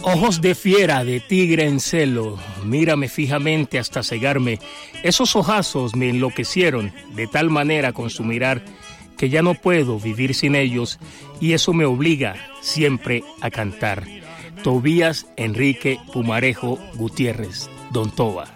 Ojos de fiera, de tigre en celo, mírame fijamente hasta cegarme. Esos ojazos me enloquecieron de tal manera con su mirar que ya no puedo vivir sin ellos y eso me obliga siempre a cantar. Tobías Enrique Pumarejo Gutiérrez, Don Toba.